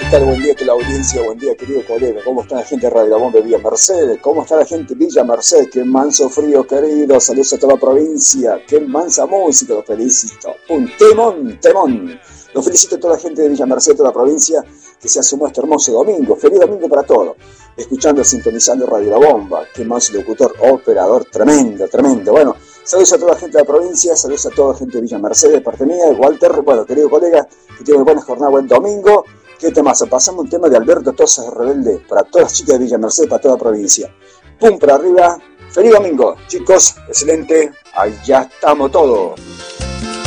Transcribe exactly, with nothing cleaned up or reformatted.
tal? Buen día a toda la audiencia, buen día querido colega. ¿Cómo está la gente de Radio La Bomba de Villa Mercedes? ¿Cómo está la gente de Villa Mercedes? Qué manso frío querido, saludos a toda la provincia, qué mansa música, los felicito. Un temón, temón. Los felicito a toda la gente de Villa Mercedes, toda la provincia, que se asomó este hermoso domingo. Feliz domingo para todos. Escuchando, sintonizando Radio La Bomba. Qué manso locutor, operador, tremendo, tremendo. Bueno, saludos a toda la gente de la provincia, saludos a toda la gente de Villa Mercedes, de parte mía, de Walter. Bueno, querido colega, que tenga una buena jornada, buen domingo. ¿Qué temazo? Pasamos un tema de Alberto Tosas Rebelde para todas las chicas de Villa Mercedes, para toda la provincia. Pum para arriba. Feliz domingo, chicos. Excelente. Ahí ya estamos todos.